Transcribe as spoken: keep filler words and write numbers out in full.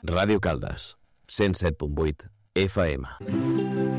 Ràdio Caldes, cent set punt vuit F M.